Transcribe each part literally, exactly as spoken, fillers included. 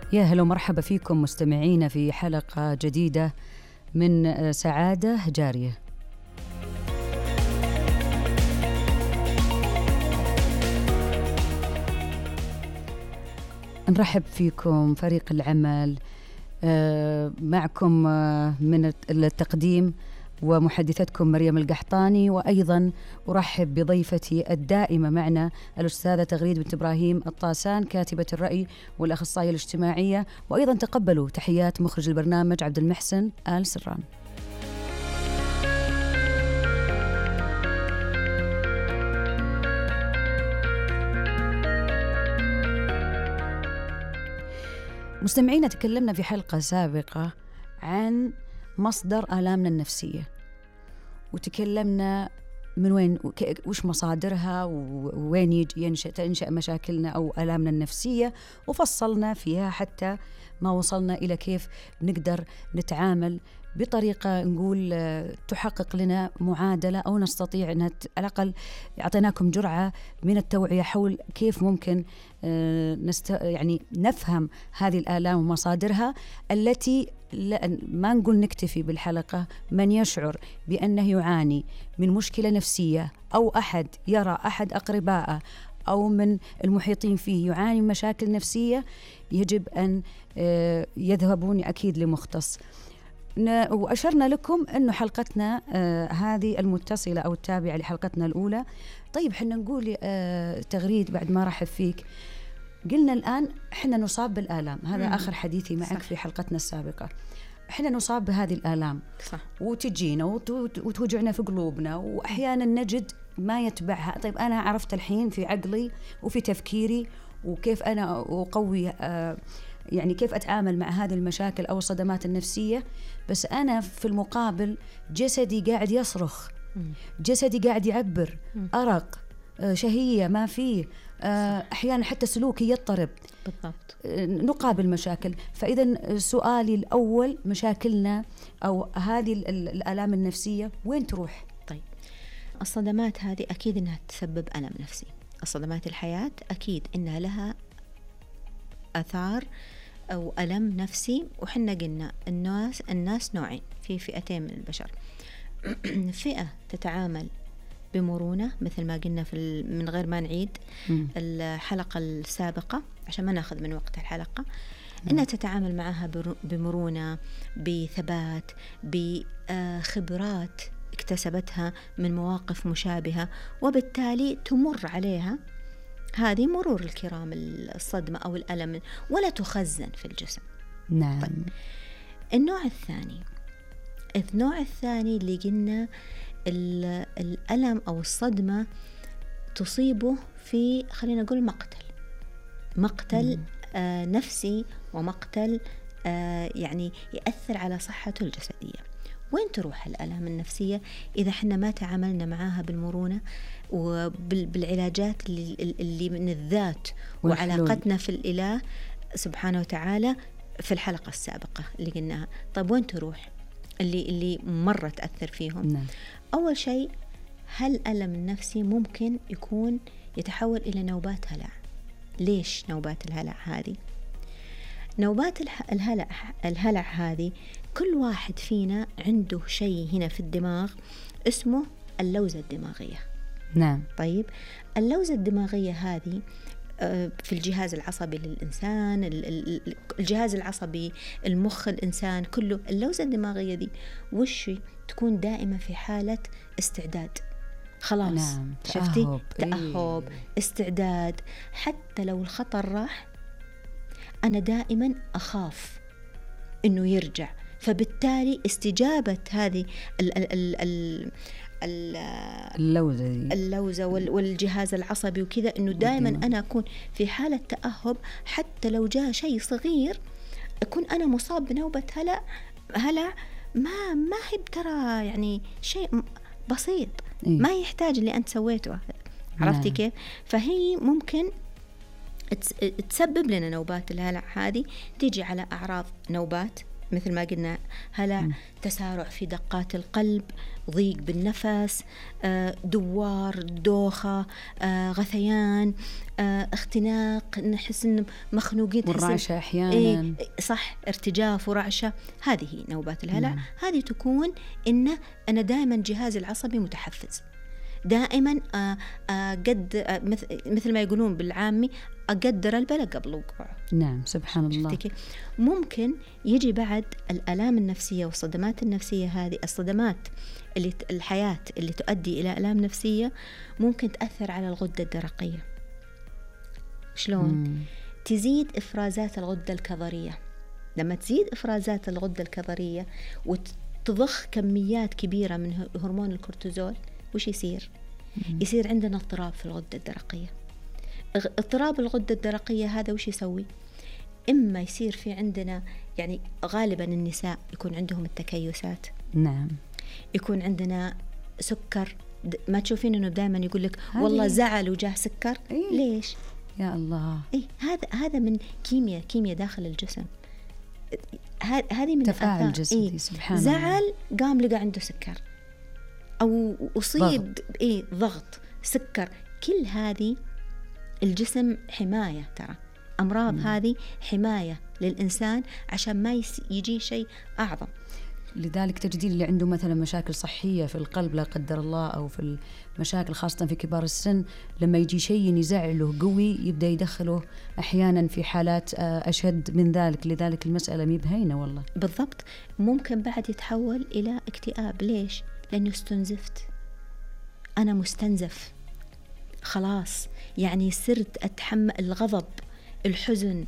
يا هلا ومرحبا فيكم مستمعينا في حلقة جديدة من سعادة جارية. نرحب فيكم فريق العمل معكم من التقديم ومحدثتكم مريم القحطاني، وأيضا أرحب بضيفتي الدائمة معنا الأستاذة تغريد بنت إبراهيم الطاسان كاتبة الرأي والأخصائية الاجتماعية، وأيضا تقبلوا تحيات مخرج البرنامج عبد المحسن آل سران. مستمعينا، تكلمنا في حلقة سابقة عن مصدر آلامنا النفسية، وتكلمنا من وين وش مصادرها ووين يجي ينشأ تنشأ مشاكلنا أو آلامنا النفسية، وفصلنا فيها حتى ما وصلنا إلى كيف نقدر نتعامل بطريقة نقول تحقق لنا معادلة أو نستطيع أن على الأقل أعطيناكم جرعة من التوعية حول كيف ممكن نست يعني نفهم هذه الآلام ومصادرها، التي ما نقول نكتفي بالحلقة. من يشعر بأنه يعاني من مشكلة نفسية أو أحد يرى أحد أقربائه أو من المحيطين فيه يعاني من مشاكل نفسية، يجب أن يذهبون أكيد لمختص. وأشرنا لكم أنه حلقتنا آه هذه المتصلة أو التابعة لحلقتنا الأولى. طيب حنا نقول آه تغريد بعد ما رحب فيك، قلنا الآن حنا نصاب بالآلام، هذا مم. آخر حديثي معك صح. في حلقتنا السابقة حنا نصاب بهذه الآلام صح. وتجينا وتوجعنا في قلوبنا، وأحيانا نجد ما يتبعها. طيب أنا عرفت الحين في عقلي وفي تفكيري وكيف أنا أقوي آه يعني كيف أتعامل مع هذه المشاكل أو الصدمات النفسية، بس أنا في المقابل جسدي قاعد يصرخ، جسدي قاعد يعبر، أرق، شهية ما فيه، أحيانا حتى سلوكي يضطرب. بالضبط. نقابل مشاكل. فإذا سؤالي الأول، مشاكلنا أو هذه الآلام النفسية وين تروح؟ طيب، الصدمات هذه أكيد أنها تسبب ألم نفسي. الصدمات الحياة أكيد إنها لها أثار أو ألم نفسي. وحنا قلنا الناس الناس نوعين، في فئتين من البشر. فئة تتعامل بمرونة مثل ما قلنا في من غير ما نعيد م. الحلقة السابقة عشان ما ناخذ من وقت الحلقة، م. إنها تتعامل معها بمرونة، بثبات، بخبرات اكتسبتها من مواقف مشابهة، وبالتالي تمر عليها هذه مرور الكرام الصدمة أو الألم، ولا تخزن في الجسم. نعم. طيب. النوع الثاني النوع الثاني اللي قلنا الألم أو الصدمة تصيبه في خلينا نقول مقتل مقتل آه نفسي، ومقتل آه يعني يأثر على صحته الجسدية. وين تروح الآلام النفسية إذا حنا ما تعاملنا معاها بالمرونة وبالعلاجات اللي, اللي من الذات وعلاقتنا في الإله سبحانه وتعالى في الحلقة السابقة اللي قلناها؟ طيب وين تروح اللي اللي مرة تأثر فيهم؟ نعم. أول شيء، هل الألم النفسي ممكن يكون يتحول إلى نوبات هلع؟ ليش نوبات الهلع هذه؟ نوبات الهلع الهلع هذه كل واحد فينا عنده شيء هنا في الدماغ اسمه اللوزة الدماغية. نعم. طيب، اللوزة الدماغية هذه في الجهاز العصبي للإنسان، الجهاز العصبي، المخ الإنسان كله، اللوزة الدماغية دي وش تكون دائما في حالة استعداد. خلاص. نعم. شفتي؟ تأهب. تأهب، إيه. استعداد. حتى لو الخطر راح أنا دائما أخاف إنه يرجع، فبالتالي استجابة هذه ال ال ال ال اللوزة اللوزة والجهاز العصبي وكذا، إنه دائما أنا أكون في حالة تأهب. حتى لو جاء شيء صغير أكون أنا مصاب بنوبة هلع هلع ما ما هي ترى يعني شيء بسيط، إيه؟ ما يحتاج اللي أنت سويته. عرفتي كيف؟ فهي ممكن تسبب لنا نوبات الهلع هذه، تيجي على أعراض نوبات مثل ما قلنا هلع، م. تسارع في دقات القلب، ضيق بالنفس، آه، دوار، دوخة، آه، غثيان، آه، اختناق، نحس إن مخنوقين، والرعشة أحيانا. إيه صح، ارتجاف ورعشة. هذه هي نوبات الهلع. م. هذه تكون إن أنا دائما جهازي العصبي متحفز، دائما قد مثل ما يقولون بالعامي أقدر البلا قبل وقوعه. نعم سبحان الله. ممكن يجي بعد الآلام النفسية والصدمات النفسية، هذه الصدمات اللي الحياة اللي تؤدي إلى آلام نفسية ممكن تأثر على الغدة الدرقية. شلون؟ مم. تزيد إفرازات الغدة الكظرية. لما تزيد إفرازات الغدة الكظرية وتضخ كميات كبيرة من هرمون الكورتيزول، وش يصير؟ مم. يصير عندنا اضطراب في الغدة الدرقية. اضطراب الغدة الدرقية هذا وش يسوي؟ إما يصير في عندنا، يعني غالبا النساء يكون عندهم التكيسات. نعم. يكون عندنا سكر، ما تشوفين إنه دائما يقول لك والله زعل وجاه سكر؟ إيه؟ ليش؟ يا الله. إيه هذا هذا من كيمياء كيمياء داخل الجسم. هذه من تفاعل جسدي. إيه؟ سبحان الله. زعل قام لقى عنده سكر، أو أصيب ضغط. إيه ضغط، سكر. كل هذه الجسم حماية، ترى أمراض مم. هذه حماية للإنسان عشان ما يجي شيء أعظم. لذلك تجدين اللي عنده مثلا مشاكل صحية في القلب لا قدر الله، أو في المشاكل خاصة في كبار السن، لما يجي شيء يزعله قوي يبدأ يدخله أحيانا في حالات أشد من ذلك. لذلك المسألة مي بهينة والله. بالضبط. ممكن بعد يتحول إلى اكتئاب. ليش؟ لأنه استنزفت، أنا مستنزف خلاص، يعني صرت أتحمل الغضب، الحزن،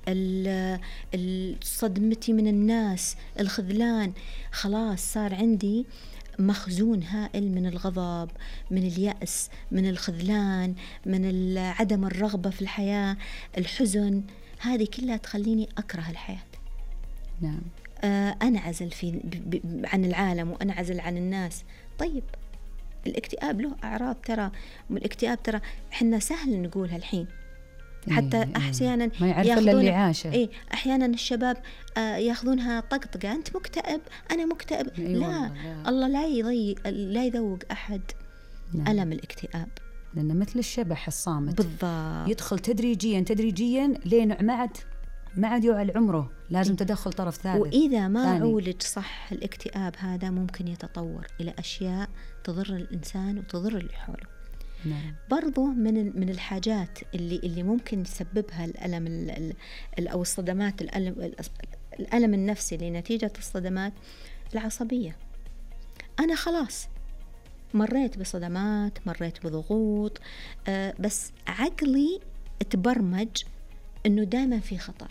صدمتي من الناس، الخذلان، خلاص صار عندي مخزون هائل من الغضب، من اليأس، من الخذلان، من عدم الرغبة في الحياة، الحزن. هذه كلها تخليني أكره الحياة. نعم. آه أنعزل في ب ب عن العالم، وأنعزل عن الناس. طيب الاكتئاب له أعراض، ترى الاكتئاب ترى إحنا سهل نقولها الحين، حتى إيه أحيانا ما يعرف إلا اللي عاشه. إيه أحيانا الشباب آه ياخذونها طقطقة، أنت مكتئب، أنا مكتئب. إيه لا. لا الله لا يضيق لا يذوق أحد نعم. ألم الاكتئاب، لأنه مثل الشبح الصامت. بالضبط. يدخل تدريجيا تدريجيا لين ما عاد ما عاد يوعى عمره، لازم إيه؟ تدخل طرف ثالث. وإذا ما ثاني. عولج صح الاكتئاب هذا ممكن يتطور إلى أشياء تضر الإنسان وتضر اللي حوله. نعم. برضو من من الحاجات اللي اللي ممكن يسببها الألم ال أو الصدمات، الألم الألم النفسي لنتيجة الصدمات، العصبية. أنا خلاص مريت بصدمات، مريت بضغوط، آه بس عقلي تبرمج إنه دائما في خطر،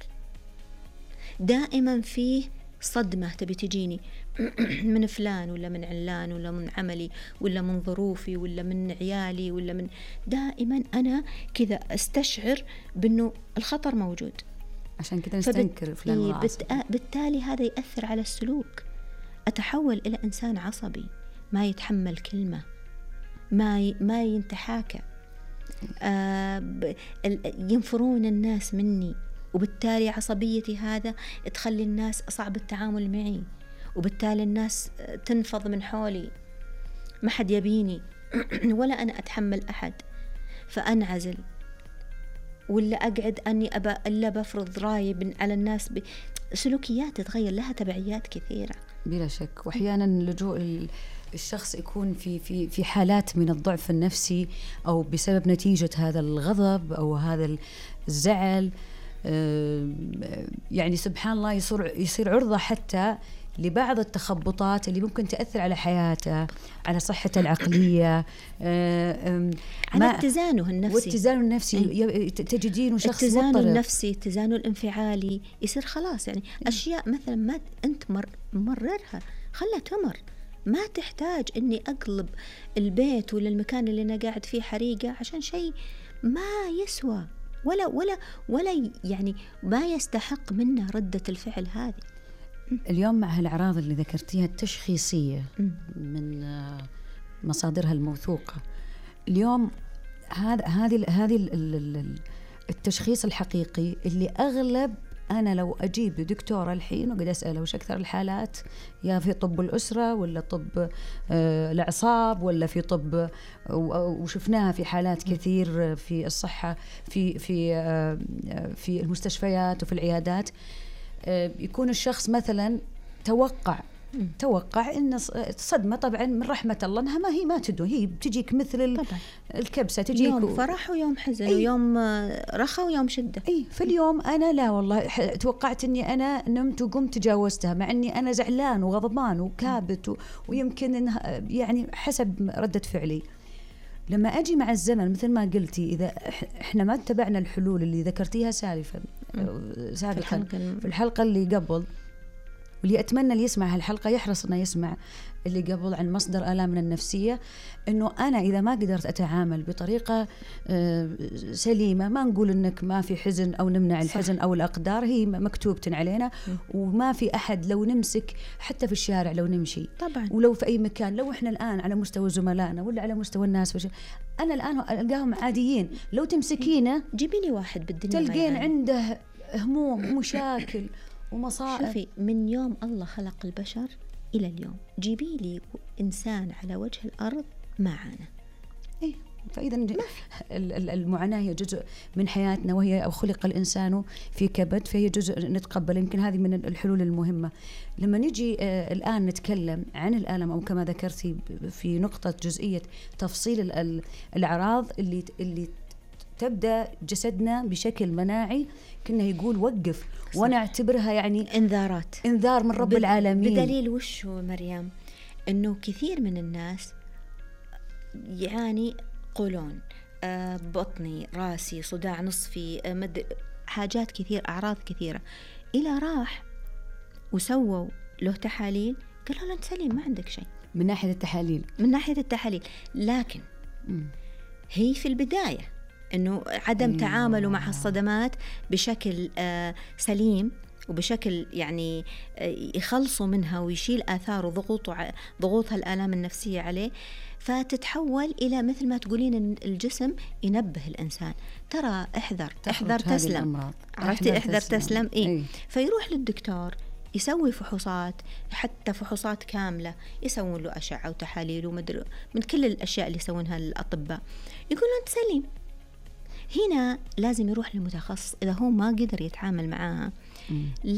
دائما فيه صدمة تبي تجيني من فلان ولا من علان ولا من عملي ولا من ظروفي ولا من عيالي ولا من، دائما أنا كذا استشعر بأنه الخطر موجود، عشان كذا نستنكر فلان ولا عصبي. بالتالي هذا يأثر على السلوك، أتحول إلى إنسان عصبي ما يتحمل كلمة، ما ي... ما ينتحاكى، آه ب... ينفرون الناس مني، وبالتالي عصبيتي هذا تخلي الناس صعب التعامل معي، وبالتالي الناس تنفض من حولي، ما حد يبيني ولا أنا أتحمل أحد، فأنعزل، ولا أقعد أني أبا إلا بفرض رايي على الناس. سلوكيات تتغير، لها تبعيات كثيرة بلا شك. وأحيانا لجوء الشخص يكون في في في حالات من الضعف النفسي، أو بسبب نتيجة هذا الغضب أو هذا الزعل، يعني سبحان الله يصير يصير عرضة حتى لبعض التخبطات اللي ممكن تأثر على حياته، على صحته العقلية، على اتزانه النفسي. والاتزان النفسي تجدينه شخص مضطرب. اتزانه النفسي، اتزانه الانفعالي يصير خلاص، يعني أشياء مثلا ما أنت مر مررها خلها تمر، ما تحتاج إني أقلب البيت ولا المكان اللي أنا قاعد فيه حريقة عشان شيء ما يسوى ولا ولا ولا يعني ما يستحق منا ردة الفعل هذه. اليوم مع هالأعراض اللي ذكرتيها التشخيصية من مصادرها الموثوقة، اليوم هذا هذه هذه التشخيص الحقيقي اللي أغلب أنا لو أجيب دكتورة الحين وقد أسأله وش أكثر الحالات، يا في طب الأسرة ولا طب آه الأعصاب ولا في طب، وشفناها في حالات كثير في الصحة في في آه في المستشفيات وفي العيادات، آه يكون الشخص مثلا توقع توقع ان الصدمه طبعا من رحمه الله انها ما هي ما تدوم، هي بتجيك مثل طبعا الكبسه، تجيك يوم فرح ويوم حزن، أي ويوم رخاء ويوم شده. اي في اليوم انا لا والله توقعت اني انا نمت وقمت تجاوزتها، مع اني انا زعلان وغضبان وكابت و... ويمكن إنها يعني حسب ردة فعلي. لما اجي مع الزمن مثل ما قلتي، اذا احنا ما اتبعنا الحلول اللي ذكرتيها سالفا سابقا في الحلقه اللي قبل، واللي أتمنى اللي يسمع هالحلقة يحرص أنه يسمع اللي قبل عن مصدر آلامنا النفسية، أنه أنا إذا ما قدرت أتعامل بطريقة سليمة، ما نقول أنك ما في حزن أو نمنع الحزن أو الأقدار، هي مكتوبة علينا، وما في أحد لو نمسك حتى في الشارع لو نمشي طبعا، ولو في أي مكان، لو إحنا الآن على مستوى زملائنا ولا على مستوى الناس وش... أنا الآن ألقاهم عاديين، لو تمسكينه جيبي لي واحد بالدنيا تلقين عنده هموم مشاكل ومصائب. شوفي من يوم الله خلق البشر إلى اليوم جيبي لي إنسان على وجه الأرض ما عانى. إيه، فإذا المعاناة هي جزء من حياتنا، وهي أو خلق الإنسان في كبد، فهي جزء نتقبل. يمكن هذه من الحلول المهمة. لما نجي آه الآن نتكلم عن الألم، أو كما ذكرتي في نقطة جزئية تفصيل الأعراض اللي اللي تبدأ جسدنا بشكل مناعي، كنا يقول وقف، وأنا أعتبرها يعني إنذارات، إنذار من رب العالمين. بدليل وش هو مريم؟ إنه كثير من الناس يعاني قولون، آه بطني، راسي، صداع نصفي، آه مد... حاجات كثير، أعراض كثيرة، إلى راح وسووا له تحاليل قالوا له أنت سليم ما عندك شيء من ناحية التحاليل من ناحية التحاليل لكن م. هي في البداية إنه عدم أيوة. تعامله مع الصدمات بشكل آه سليم وبشكل يعني آه يخلصوا منها ويشيل آثار وضغوط ضغوطها الآلام النفسية عليه، فتتحول إلى مثل ما تقولين إن الجسم ينبه الإنسان ترى احذر احذر تسلم، عرفتي احذر تسلم, تسلم. إيه؟ إيه؟ فيروح للدكتور يسوي فحوصات، حتى فحوصات كاملة، يسوون له أشعة وتحاليل ومدري من كل الأشياء اللي يسوونها الأطباء، يقولون أنت سليم. هنا لازم يروح للمتخصص إذا هو ما قدر يتعامل معاها.